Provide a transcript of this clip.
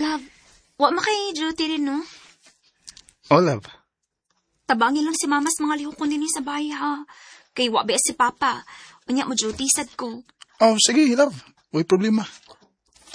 Love, wa makay duty rin, no? Oh, love. Tabangin lang si mama sa mga lihok ko din sa bahay, ha? Kay wa ba si papa. Unya mo duty sad ko. Oh, sige, love. Huwag problema.